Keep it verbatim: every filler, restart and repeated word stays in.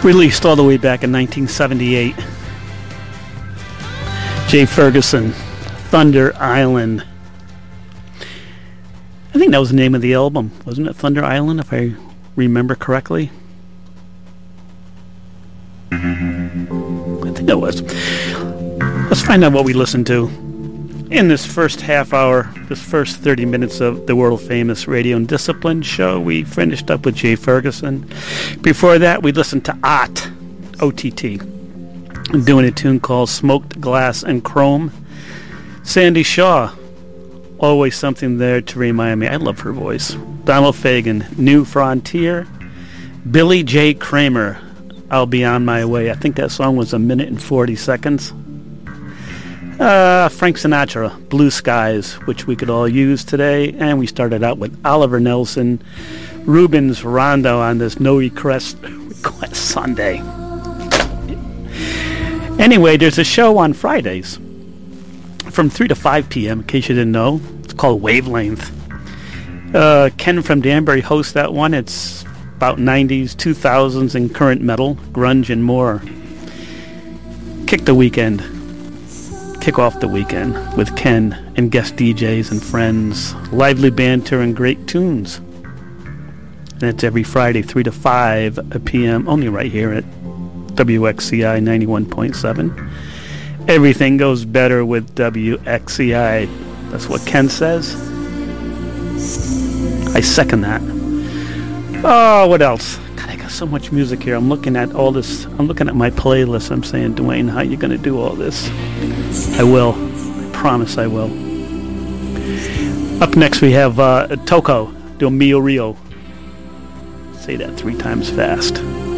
Released all the way back in nineteen seventy-eight. Jay Ferguson, Thunder Island. I think that was the name of the album. Wasn't it Thunder Island, if I remember correctly? I think it was. Let's find out what we listened to. In this first half hour, this first thirty minutes of the world-famous Radio and Discipline show, we finished up with Jay Ferguson. Before that, we listened to O T T, O T T, doing a tune called Smoked Glass and Chrome. Sandy Shaw, always something there to remind me. I love her voice. Donald Fagen, New Frontier. Billy J. Kramer, I'll Be On My Way. I think that song was a minute and forty seconds. Uh, Frank Sinatra, Blue Skies, which we could all use today. And we started out with Oliver Nelson, Rubens Rondo on this No Request, request Sunday. Anyway, there's a show on Fridays from three to five p.m., in case you didn't know. It's called Wavelength. Uh, Ken from Danbury hosts that one. It's about nineties, two thousands, and current metal, grunge, and more. Kick the weekend. Kick off the weekend with Ken and guest D Js and friends, lively banter and great tunes. And it's every Friday, three to five p.m., only right here at W X C I ninety-one point seven. Everything goes better with W X C I. That's what Ken says. I second that. Oh, what else? God, I got so much music here. I'm looking at all this. I'm looking at my playlist. I'm saying, Dwayne, how you going to do all this? I will. I promise I will. Up next we have uh, Toko, Del Mio Rio. Say that three times fast.